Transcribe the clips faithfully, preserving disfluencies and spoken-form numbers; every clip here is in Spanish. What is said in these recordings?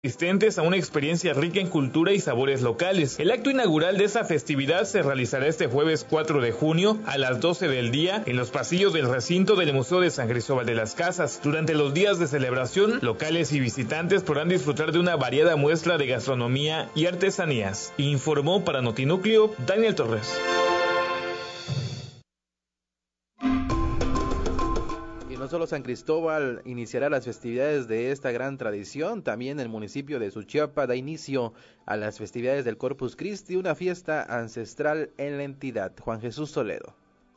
asistentes a una experiencia rica en cultura y sabores locales. El acto inaugural de esta festividad se realizará este jueves cuatro de junio a las doce del día en los pasillos del recinto del Museo de San Cristóbal de las Casas. Durante los días de celebración, locales y visitantes podrán disfrutar de una variada muestra de gastronomía y artesanías. Informó para Notinúcleo Daniel Torres. No solo San Cristóbal iniciará las festividades de esta gran tradición, también el municipio de Suchiapa da inicio a las festividades del Corpus Christi, una fiesta ancestral en la entidad. Juan Jesús Toledo.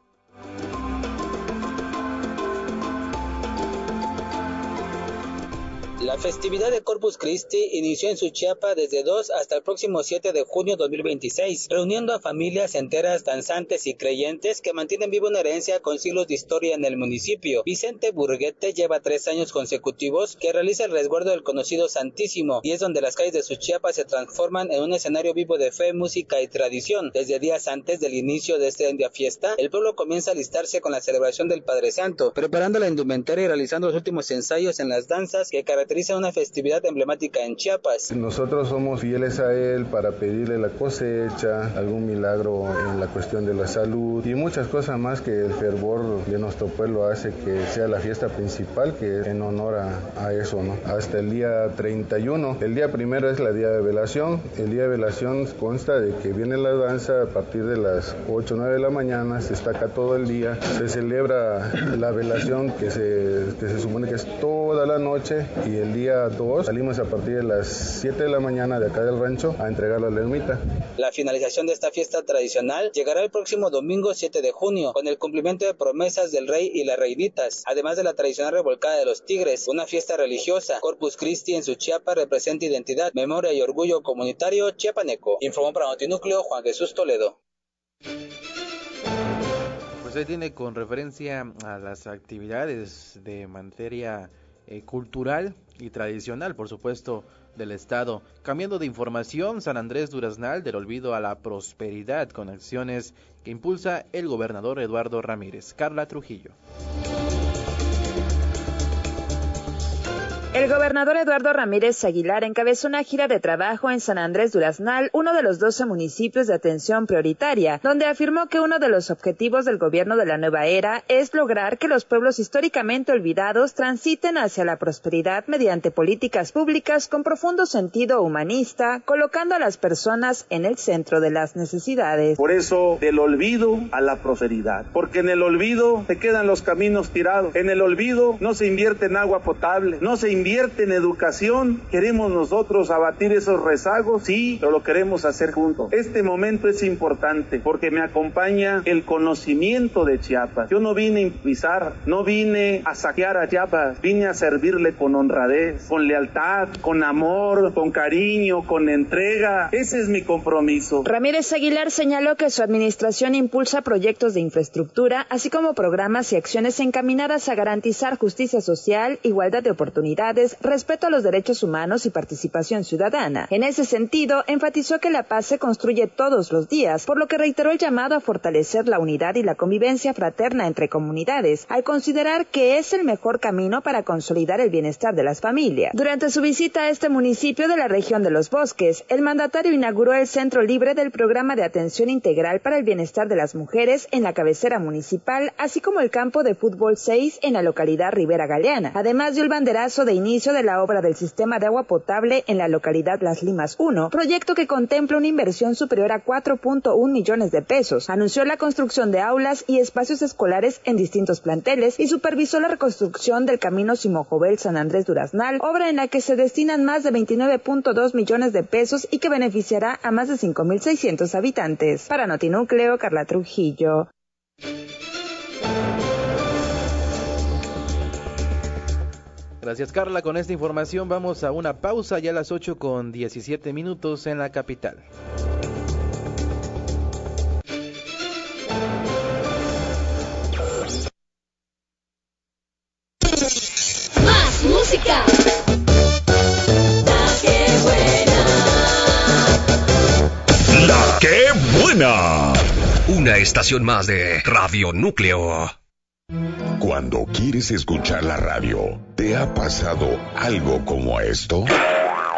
La festividad de Corpus Christi inició en Suchiapa desde dos hasta el próximo siete de junio de dos mil veintiséis, reuniendo a familias enteras, danzantes y creyentes que mantienen viva una herencia con siglos de historia en el municipio. Vicente Burguete lleva tres años consecutivos que realiza el resguardo del conocido Santísimo, y es donde las calles de Suchiapa se transforman en un escenario vivo de fe, música y tradición. Desde días antes del inicio de esta fiesta, el pueblo comienza a alistarse con la celebración del Padre Santo, preparando la indumentaria y realizando los últimos ensayos en las danzas que caracterizan una festividad emblemática en Chiapas. Nosotros somos fieles a él para pedirle la cosecha, algún milagro en la cuestión de la salud y muchas cosas más que el fervor de nuestro pueblo hace que sea la fiesta principal, que es en honor a, a eso, ¿no? Hasta el día treinta y uno. El día primero es la día de velación. El día de velación consta de que viene la danza a partir de las ocho o nueve de la mañana, se está acá todo el día, se celebra la velación que se, que se supone que es toda la noche, y el día dos salimos a partir de las siete de la mañana de acá del rancho a entregar la ermita. La finalización de esta fiesta tradicional llegará el próximo domingo siete de junio, con el cumplimiento de promesas del rey y las reinitas, además de la tradicional revolcada de los tigres, una fiesta religiosa. Corpus Christi en Suchiapa representa identidad, memoria y orgullo comunitario chiapaneco. Informó para Notinúcleo Juan Jesús Toledo. Pues ahí tiene con referencia a las actividades de materia eh, cultural y tradicional, por supuesto, del Estado. Cambiando de información, San Andrés Duraznal, del olvido a la prosperidad, con acciones que impulsa el gobernador Eduardo Ramírez. Carla Trujillo. El gobernador Eduardo Ramírez Aguilar encabezó una gira de trabajo en San Andrés Duraznal, uno de los doce municipios de atención prioritaria, donde afirmó que uno de los objetivos del gobierno de la nueva era es lograr que los pueblos históricamente olvidados transiten hacia la prosperidad mediante políticas públicas con profundo sentido humanista, colocando a las personas en el centro de las necesidades. Por eso, del olvido a la prosperidad, porque en el olvido se quedan los caminos tirados, en el olvido no se invierte en agua potable, no se invierte invierte en educación. ¿Queremos nosotros abatir esos rezagos? Sí, pero lo queremos hacer juntos. Este momento es importante porque me acompaña el conocimiento de Chiapas. Yo no vine a improvisar, no vine a saquear a Chiapas, vine a servirle con honradez, con lealtad, con amor, con cariño, con entrega. Ese es mi compromiso. Ramírez Aguilar señaló que su administración impulsa proyectos de infraestructura, así como programas y acciones encaminadas a garantizar justicia social, igualdad de oportunidades, respeto a los derechos humanos y participación ciudadana. En ese sentido, enfatizó que la paz se construye todos los días, por lo que reiteró el llamado a fortalecer la unidad y la convivencia fraterna entre comunidades, al considerar que es el mejor camino para consolidar el bienestar de las familias. Durante su visita a este municipio de la región de Los Bosques, el mandatario inauguró el Centro Libre del Programa de Atención Integral para el Bienestar de las Mujeres en la cabecera municipal, así como el campo de fútbol seis en la localidad Rivera Galeana. Además dio el banderazo de inicio de la obra del sistema de agua potable en la localidad Las Limas uno, proyecto que contempla una inversión superior a cuatro punto uno millones de pesos. Anunció la construcción de aulas y espacios escolares en distintos planteles y supervisó la reconstrucción del camino Simojovel San Andrés Duraznal, obra en la que se destinan más de veintinueve punto dos millones de pesos y que beneficiará a más de cinco mil seiscientos habitantes. Para Notinúcleo, Carla Trujillo. Gracias, Carla. Con esta información vamos a una pausa ya a las ocho con diecisiete minutos en la capital. Más música. La que buena. La que buena. Una estación más de Radio Núcleo. Cuando quieres escuchar la radio, ¿te ha pasado algo como esto?